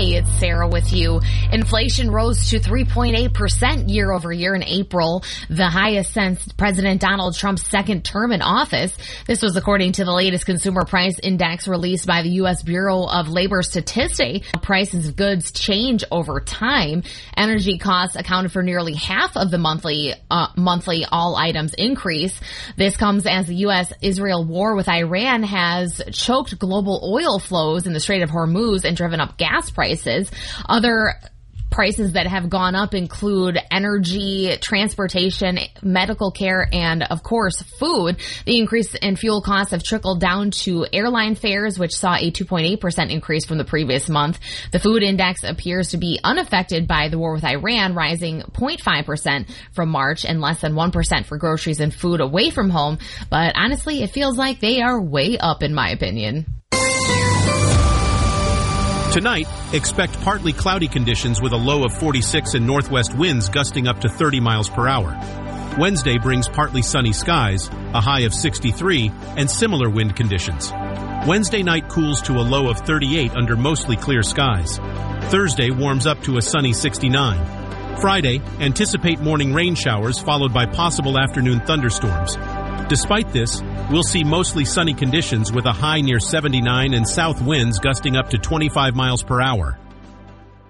it's Sarah with you. Inflation rose to 3.8% year over year in April, the highest since President Donald Trump's second term in office. This was according to the latest consumer price index released by the U.S. Bureau of Labor Statistics. Prices of goods change over time. Energy costs accounted for nearly half of the monthly all items increase. This comes as the U.S.-Israel war with Iran has choked global oil flows in the Strait of Hormuz and driven up gas prices. Other prices that have gone up include energy, transportation, medical care, and, of course, food. The increase in fuel costs have trickled down to airline fares, which saw a 2.8% increase from the previous month. The food index appears to be unaffected by the war with Iran, rising 0.5% from March and less than 1% for groceries and food away from home. But honestly, it feels like they are way up, in my opinion. Tonight, expect partly cloudy conditions with a low of 46 and northwest winds gusting up to 30 miles per hour. Wednesday brings partly sunny skies, a high of 63, and similar wind conditions. Wednesday night cools to a low of 38 under mostly clear skies. Thursday warms up to a sunny 69. Friday, anticipate morning rain showers followed by possible afternoon thunderstorms. Despite this, we'll see mostly sunny conditions with a high near 79 and south winds gusting up to 25 miles per hour.